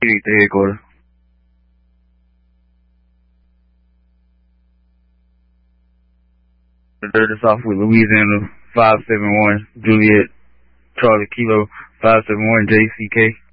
the headquarters. The Dirty South with Louisiana 571 Juliet Charlie Kilo 571 JCK.